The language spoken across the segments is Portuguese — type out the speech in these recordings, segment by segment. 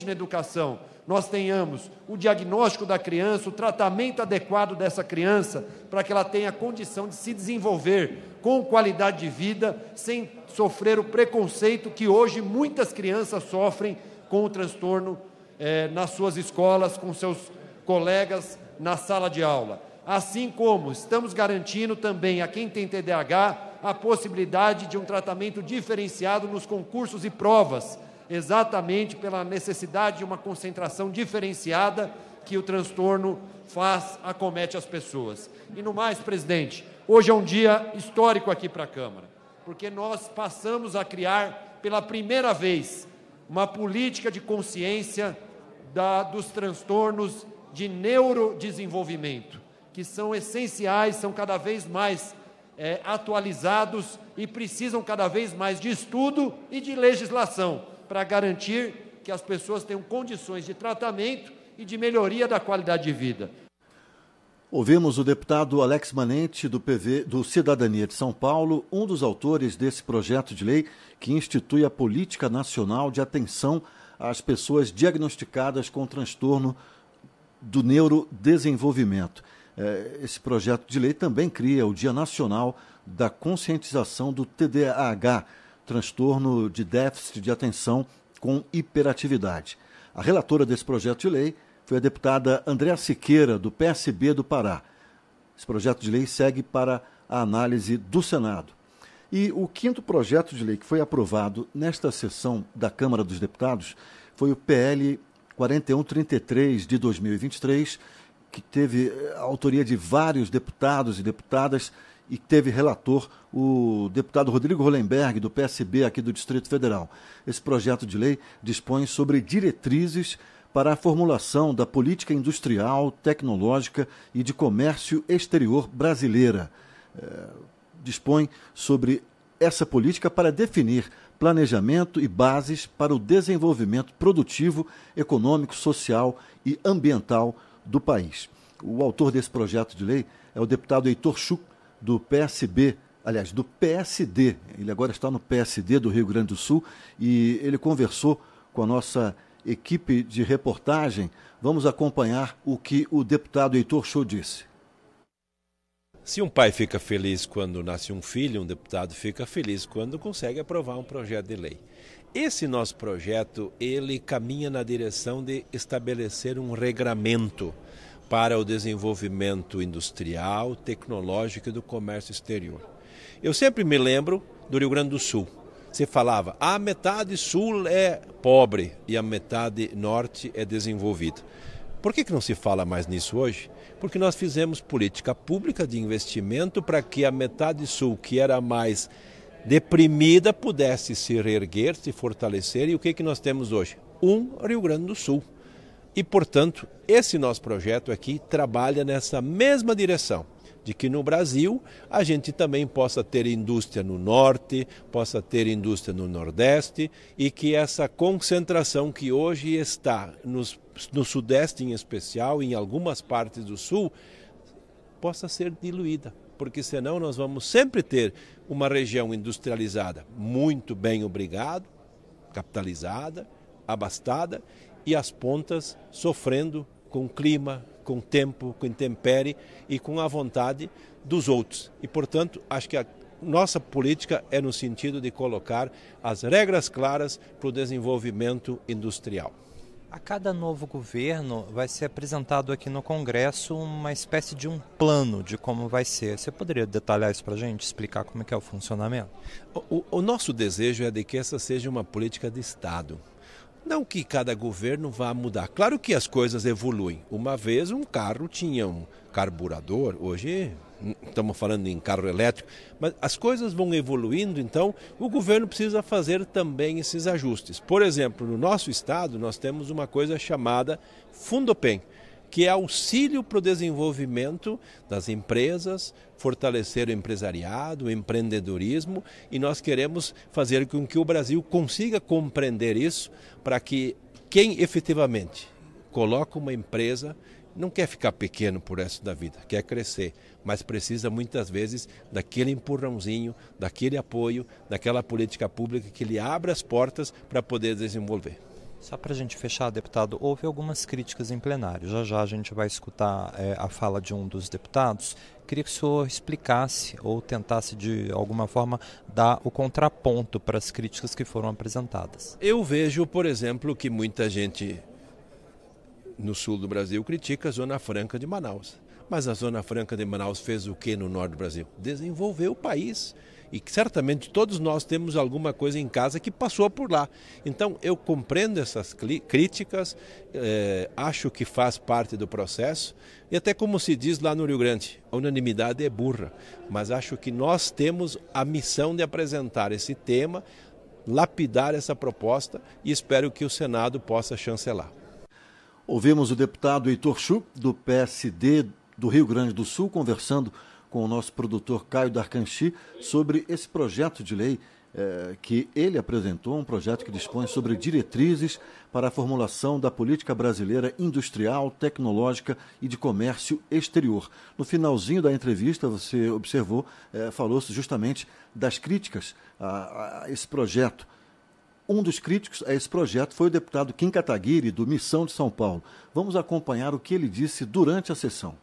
na educação nós tenhamos o diagnóstico da criança, o tratamento adequado dessa criança, para que ela tenha condição de se desenvolver com qualidade de vida, sem sofrer o preconceito que hoje muitas crianças sofrem com o transtorno nas suas escolas, com seus colegas na sala de aula. Assim como estamos garantindo também a quem tem TDAH a possibilidade de um tratamento diferenciado nos concursos e provas, exatamente pela necessidade de uma concentração diferenciada que o transtorno acomete as pessoas. E no mais, presidente, hoje é um dia histórico aqui para a Câmara, porque nós passamos a criar, pela primeira vez, uma política de consciência dos transtornos de neurodesenvolvimento, que são essenciais, são cada vez mais atualizados e precisam cada vez mais de estudo e de legislação, para garantir que as pessoas tenham condições de tratamento e de melhoria da qualidade de vida. Ouvimos o deputado Alex Manente, do PV, do Cidadania de São Paulo, um dos autores desse projeto de lei que institui a Política Nacional de Atenção às Pessoas Diagnosticadas com Transtorno do Neurodesenvolvimento. Esse projeto de lei também cria o Dia Nacional da Conscientização do TDAH, transtorno de déficit de atenção com hiperatividade. A relatora desse projeto de lei foi a deputada Andréa Siqueira, do PSB do Pará. Esse projeto de lei segue para a análise do Senado. E o quinto projeto de lei que foi aprovado nesta sessão da Câmara dos Deputados foi o PL 4133 de 2023, que teve a autoria de vários deputados e deputadas e teve relator o deputado Rodrigo Hollenberg, do PSB aqui do Distrito Federal. Esse projeto de lei dispõe sobre diretrizes para a formulação da política industrial, tecnológica e de comércio exterior brasileira. Dispõe sobre essa política para definir planejamento e bases para o desenvolvimento produtivo, econômico, social e ambiental do país. O autor desse projeto de lei é o deputado Heitor Schuch, do PSB, aliás, do PSD. Ele agora está no PSD do Rio Grande do Sul e ele conversou com a nossa equipe de reportagem. Vamos acompanhar o que o deputado Heitor Schuch disse. Se um pai fica feliz quando nasce um filho, um deputado fica feliz quando consegue aprovar um projeto de lei. Esse nosso projeto, ele caminha na direção de estabelecer um regramento para o desenvolvimento industrial, tecnológico e do comércio exterior. Eu sempre me lembro do Rio Grande do Sul. Você falava, a metade sul é pobre e a metade norte é desenvolvida. Por que não se fala mais nisso hoje? Porque nós fizemos política pública de investimento para que a metade sul, que era mais deprimida, pudesse se reerguer, se fortalecer. E o que nós temos hoje? Um Rio Grande do Sul. E, portanto, esse nosso projeto aqui trabalha nessa mesma direção, de que no Brasil a gente também possa ter indústria no norte, possa ter indústria no nordeste e que essa concentração que hoje está no sudeste em especial, em algumas partes do sul, possa ser diluída, porque senão nós vamos sempre ter uma região industrializada muito bem obrigado, capitalizada, abastada, e as pontas sofrendo com o clima, com o tempo, com a intempérie e com a vontade dos outros. E, portanto, acho que a nossa política é no sentido de colocar as regras claras para o desenvolvimento industrial. A cada novo governo vai ser apresentado aqui no Congresso uma espécie de um plano de como vai ser. Você poderia detalhar isso para a gente, explicar como é que é o funcionamento? O nosso desejo é de que essa seja uma política de Estado. Não que cada governo vá mudar. Claro que as coisas evoluem. Uma vez um carro tinha um carburador, hoje estamos falando em carro elétrico, mas as coisas vão evoluindo, então o governo precisa fazer também esses ajustes. Por exemplo, no nosso estado nós temos uma coisa chamada Fundopem, que é auxílio para o desenvolvimento das empresas, fortalecer o empresariado, o empreendedorismo, e nós queremos fazer com que o Brasil consiga compreender isso, para que quem efetivamente coloca uma empresa não quer ficar pequeno por resto da vida, quer crescer, mas precisa muitas vezes daquele empurrãozinho, daquele apoio, daquela política pública que lhe abra as portas para poder desenvolver. Só para a gente fechar, deputado, houve algumas críticas em plenário. Já já a gente vai escutar a fala de um dos deputados. Queria que o senhor explicasse ou tentasse de alguma forma dar o contraponto para as críticas que foram apresentadas. Eu vejo, por exemplo, que muita gente no sul do Brasil critica a Zona Franca de Manaus. Mas a Zona Franca de Manaus fez o que no norte do Brasil? Desenvolveu o país. E certamente todos nós temos alguma coisa em casa que passou por lá. Então eu compreendo essas críticas, acho que faz parte do processo. E até como se diz lá no Rio Grande, a unanimidade é burra. Mas acho que nós temos a missão de apresentar esse tema, lapidar essa proposta e espero que o Senado possa chancelar. Ouvimos o deputado Heitor Chu, do PSD do Rio Grande do Sul, conversando com o nosso produtor Caio Darcanchi sobre esse projeto de lei que ele apresentou, um projeto que dispõe sobre diretrizes para a formulação da política brasileira industrial, tecnológica e de comércio exterior. No finalzinho da entrevista, você observou, falou-se justamente das críticas a esse projeto. Um dos críticos a esse projeto foi o deputado Kim Kataguiri, do Missão de São Paulo. Vamos acompanhar o que ele disse durante a sessão.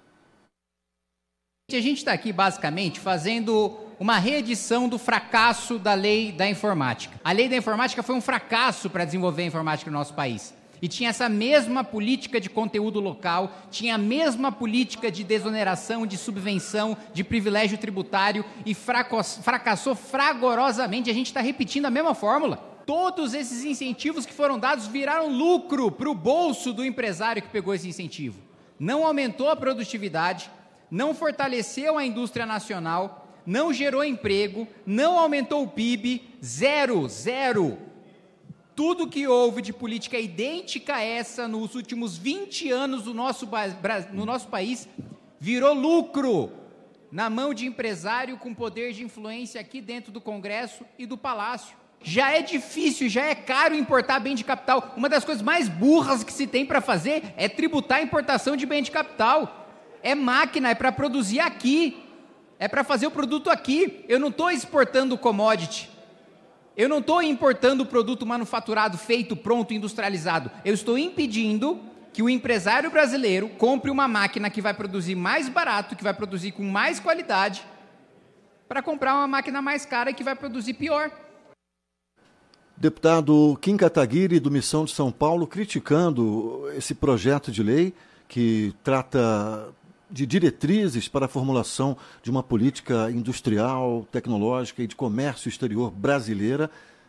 A gente está aqui basicamente fazendo uma reedição do fracasso da lei da informática. A lei da informática foi um fracasso para desenvolver a informática no nosso país. E tinha essa mesma política de conteúdo local, tinha a mesma política de desoneração, de subvenção, de privilégio tributário e fracassou fragorosamente. A gente está repetindo a mesma fórmula. Todos esses incentivos que foram dados viraram lucro para o bolso do empresário que pegou esse incentivo. Não aumentou a produtividade, não fortaleceu a indústria nacional, não gerou emprego, não aumentou o PIB, zero. Tudo que houve de política idêntica a essa nos últimos 20 anos no nosso país virou lucro na mão de empresário com poder de influência aqui dentro do Congresso e do Palácio. Já é difícil, já é caro importar bem de capital. Uma das coisas mais burras que se tem para fazer é tributar a importação de bem de capital. É máquina, é para produzir aqui, é para fazer o produto aqui. Eu não estou exportando commodity, eu não estou importando produto manufaturado, feito, pronto, industrializado. Eu estou impedindo que o empresário brasileiro compre uma máquina que vai produzir mais barato, que vai produzir com mais qualidade, para comprar uma máquina mais cara e que vai produzir pior. Deputado Kim Kataguiri, do Missão de São Paulo, criticando esse projeto de lei que trata de diretrizes para a formulação de uma política industrial, tecnológica e de comércio exterior brasileira,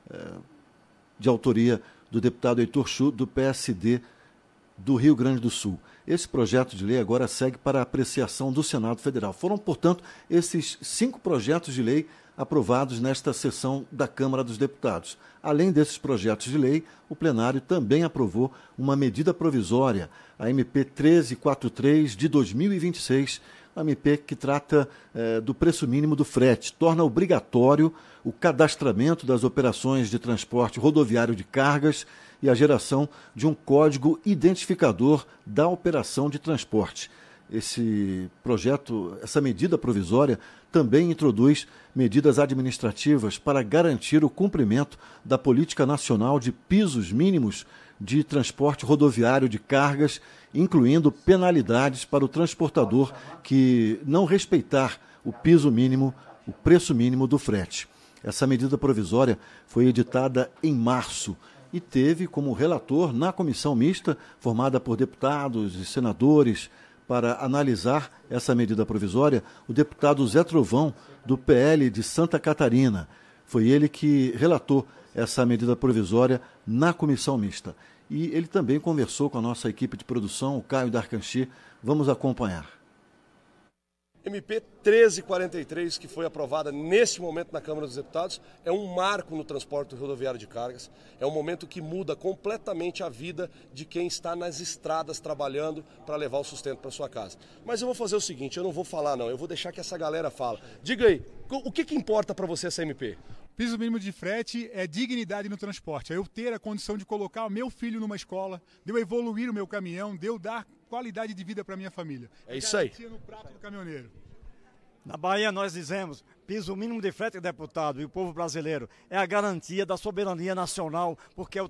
de autoria do deputado Heitor Chu, do PSD do Rio Grande do Sul. Esse projeto de lei agora segue para a apreciação do Senado Federal. Foram, portanto, esses 5 projetos de lei aprovados nesta sessão da Câmara dos Deputados. Além desses projetos de lei, o plenário também aprovou uma medida provisória, a MP 1343 de 2026, a MP que trata do preço mínimo do frete, torna obrigatório o cadastramento das operações de transporte rodoviário de cargas e a geração de um código identificador da operação de transporte. Esse projeto, essa medida provisória, também introduz medidas administrativas para garantir o cumprimento da Política Nacional de Pisos Mínimos de Transporte Rodoviário de Cargas, incluindo penalidades para o transportador que não respeitar o piso mínimo, o preço mínimo do frete. Essa medida provisória foi editada em março e teve como relator na comissão mista, formada por deputados e senadores, para analisar essa medida provisória, o deputado Zé Trovão, do PL de Santa Catarina. Foi ele que relatou essa medida provisória na comissão mista. E ele também conversou com a nossa equipe de produção, o Caio Darcanchi. Vamos acompanhar. MP 1343, que foi aprovada nesse momento na Câmara dos Deputados, é um marco no transporte rodoviário de cargas, é um momento que muda completamente a vida de quem está nas estradas trabalhando para levar o sustento para sua casa. Mas eu vou fazer o seguinte, eu não vou falar não, eu vou deixar que essa galera fala. Diga aí, o que importa para você essa MP? Piso mínimo de frete é dignidade no transporte, é eu ter a condição de colocar o meu filho numa escola, de eu evoluir o meu caminhão, de eu dar qualidade de vida para minha família. É isso aí. No prato do caminhoneiro. Na Bahia nós dizemos, piso mínimo de frete, deputado, e o povo brasileiro, é a garantia da soberania nacional, porque é o